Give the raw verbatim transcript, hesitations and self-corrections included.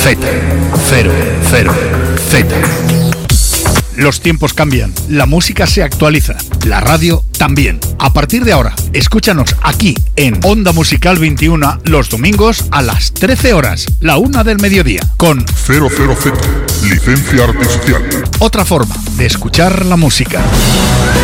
Z, cero, cero, Z. Los tiempos cambian, la música se actualiza, la radio también. A partir de ahora, escúchanos aquí en Onda Musical veintiuno los domingos a las trece horas, la una del mediodía, con cero cero Z, licencia artificial. Otra forma de escuchar la música.